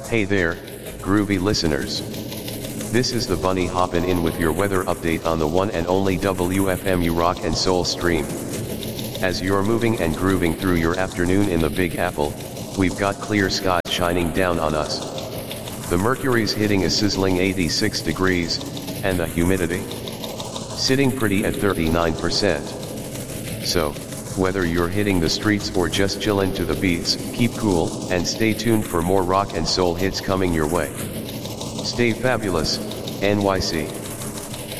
Hey there, groovy listeners. This is the Bunny hoppin' in with your weather update on the one and only WFMU Rock and Soul stream. As you're moving and grooving through your afternoon in the Big Apple, we've got clear skies shining down on us. The mercury's hitting a sizzling 86 degrees, and the humidity sitting pretty at 39%. So, whether you're hitting the streets or just chillin' to the beats, keep cool, and stay tuned for more rock and soul hits coming your way. Stay fabulous, NYC.